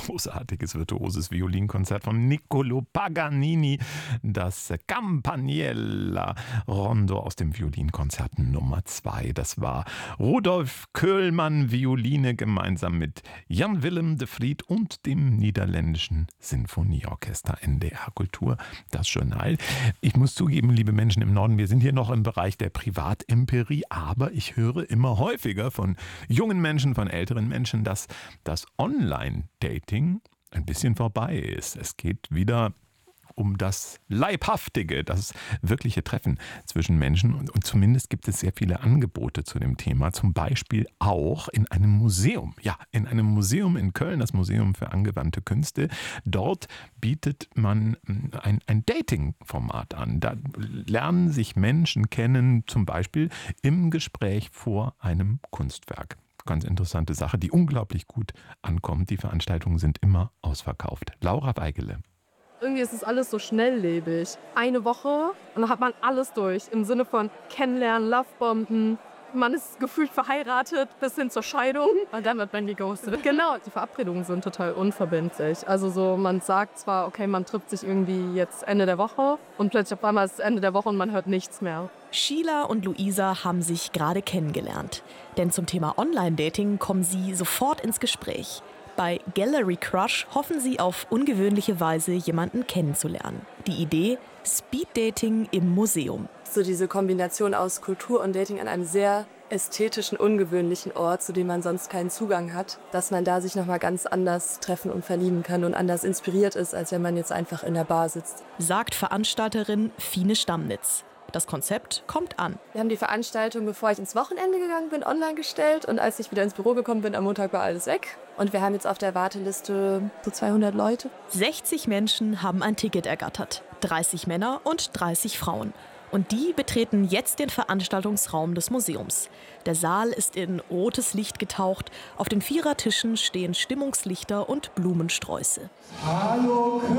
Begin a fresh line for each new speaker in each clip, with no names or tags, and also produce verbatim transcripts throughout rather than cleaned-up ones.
großartiges, virtuoses Violinkonzert von Niccolò Paganini, das Campaniella Rondo aus dem Violinkonzert Nummer zwei. Das war Rudolf Köhlmann Violine gemeinsam mit Jan Willem de Vriet und dem niederländischen Sinfonieorchester. N D R Kultur, das Journal. Ich muss zugeben, liebe Menschen im Norden, wir sind hier noch im Bereich der Privatempirie, aber ich höre immer häufiger von jungen Menschen, von älteren Menschen, dass das Online-Dating ein bisschen vorbei ist. Es geht wieder um das Leibhaftige, das wirkliche Treffen zwischen Menschen. Und, und zumindest gibt es sehr viele Angebote zu dem Thema. Zum Beispiel auch in einem Museum. Ja, in einem Museum in Köln, das Museum für angewandte Künste. Dort bietet man ein, ein Dating-Format an. Da lernen sich Menschen kennen, zum Beispiel im Gespräch vor einem Kunstwerk. Ganz interessante Sache, die unglaublich gut ankommt. Die Veranstaltungen sind immer ausverkauft. Laura Weigele.
Irgendwie ist es alles so schnelllebig. Eine Woche und dann hat man alles durch. Im Sinne von Kennenlernen, Lovebomben. Man ist gefühlt verheiratet bis hin zur Scheidung. Und dann wird man geghostet. Genau, die Verabredungen sind total unverbindlich. Also so, man sagt zwar, okay, man trifft sich irgendwie jetzt Ende der Woche und plötzlich auf einmal ist es Ende der Woche und man hört nichts mehr.
Sheila und Luisa haben sich gerade kennengelernt. Denn zum Thema Online-Dating kommen sie sofort ins Gespräch. Bei Gallery Crush hoffen sie auf ungewöhnliche Weise, jemanden kennenzulernen. Die Idee: Speed-Dating im Museum.
So diese Kombination aus Kultur und Dating an einem sehr ästhetischen, ungewöhnlichen Ort, zu dem man sonst keinen Zugang hat, dass man da sich nochmal ganz anders treffen und verlieben kann und anders inspiriert ist, als wenn man jetzt einfach in der Bar sitzt.
Sagt Veranstalterin Fine Stammnitz. Das Konzept kommt an.
Wir haben die Veranstaltung, bevor ich ins Wochenende gegangen bin, online gestellt. Und als ich wieder ins Büro gekommen bin, am Montag war alles weg. Und wir haben jetzt auf der Warteliste so zweihundert Leute.
sechzig Menschen haben ein Ticket ergattert. dreißig Männer und dreißig Frauen. Und die betreten jetzt den Veranstaltungsraum des Museums. Der Saal ist in rotes Licht getaucht. Auf den Vierertischen stehen Stimmungslichter und Blumensträuße.
Hallo Köln!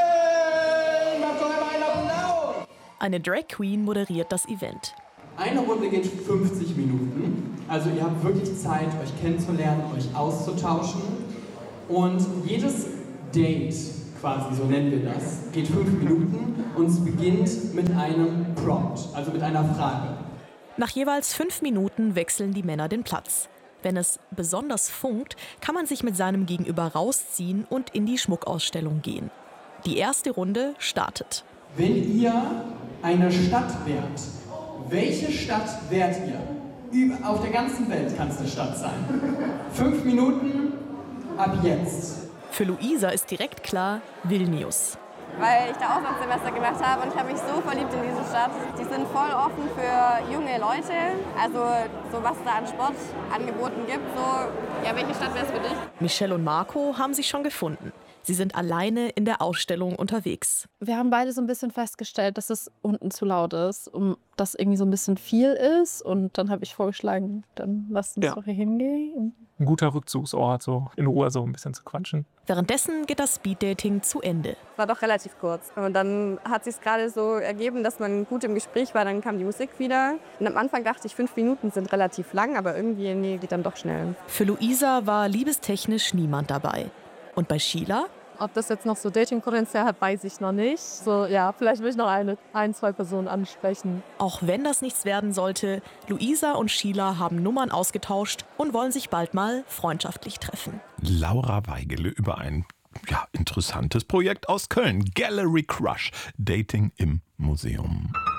Macht doch einmal einen Applaus!
Eine Drag Queen moderiert das Event.
Eine Runde geht fünfzig Minuten. Also ihr habt wirklich Zeit, euch kennenzulernen, euch auszutauschen. Und jedes Date, quasi so nennen wir das, geht fünf Minuten und es beginnt mit einem Prompt, also mit einer Frage.
Nach jeweils fünf Minuten wechseln die Männer den Platz. Wenn es besonders funkt, kann man sich mit seinem Gegenüber rausziehen und in die Schmuckausstellung gehen. Die erste Runde startet.
Wenn ihr eine Stadt wärt, welche Stadt wärt ihr? Über, auf der ganzen Welt kann es eine Stadt sein. Fünf Minuten ab jetzt.
Für Luisa ist direkt klar, Vilnius.
Weil ich da Auslandssemester gemacht habe und ich habe mich so verliebt in diese Stadt. Die sind voll offen für junge Leute. Also so was da an Sportangeboten gibt. So, ja, welche Stadt wäre es für dich?
Michelle und Marco haben sich schon gefunden. Sie sind alleine in der Ausstellung unterwegs.
Wir haben beide so ein bisschen festgestellt, dass es unten zu laut ist und dass irgendwie so ein bisschen viel ist. Und dann habe ich vorgeschlagen, dann lasst uns
ja.
doch hier hingehen.
Ein guter Rückzugsort, so in Ruhe so ein bisschen zu quatschen.
Währenddessen geht das Speeddating zu Ende.
War doch relativ kurz. Und dann hat sich gerade so ergeben, dass man gut im Gespräch war. Dann kam die Musik wieder. Und am Anfang dachte ich, fünf Minuten sind relativ lang, aber irgendwie nee, geht dann doch schnell.
Für Luisa war liebestechnisch niemand dabei. Und bei Sheila?
Ob das jetzt noch so Datingpotenzial hat, weiß ich noch nicht. So, ja, vielleicht will ich noch eine, ein, zwei Personen ansprechen.
Auch wenn das nichts werden sollte, Luisa und Sheila haben Nummern ausgetauscht und wollen sich bald mal freundschaftlich treffen.
Laura Weigele über ein ja, interessantes Projekt aus Köln. Gallery Crush, Dating im Museum.